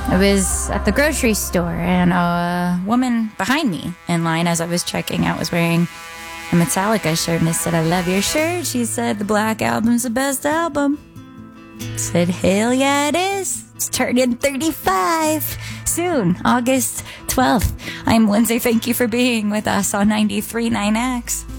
I was at the grocery store, and a woman behind me in line as I was checking out was wearing a Metallica shirt, and I said, "I love your shirt." She said, "The Black Album's the best album." I said, "Hell yeah, it is. It's turning 35 soon, August 12th. I'm Lindsay. Thank you for being with us on 93.9X.